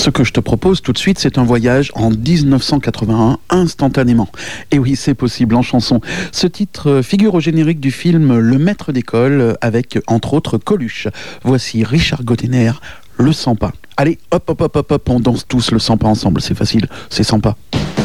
Ce que je te propose tout de suite, c'est un voyage en 1981, instantanément. Et oui, c'est possible en chanson. Ce titre figure au générique du film Le Maître d'école, avec, entre autres, Coluche. Voici Richard Gottener, Le Sans Pas. Allez, hop, hop, hop, hop, hop, on danse tous le sans pas ensemble, c'est facile, c'est sans pas.